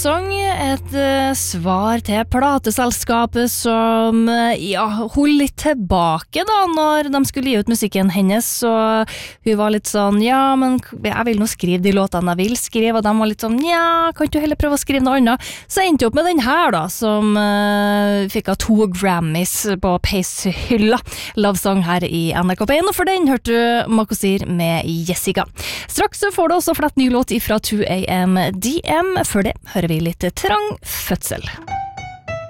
Sang et svar til plateselskapet som holdt litt tilbake da når de skulle gi ut musikken hennes, så hun var litt sånn, ja, men jeg vil nå skrive de låtene jeg vil skrive, og de var litt sånn, ja, kan ikke du heller prøve å skrive noe annet? Så endte jeg opp med den her da, som fikk av 2 Grammys på Pace-hylla, Love Song her i NRK P1, og for den hørte du Makosir med Jessica. Straks får du også flett ny låt ifra 2AM DM, før det hører vi litt trang fødsel.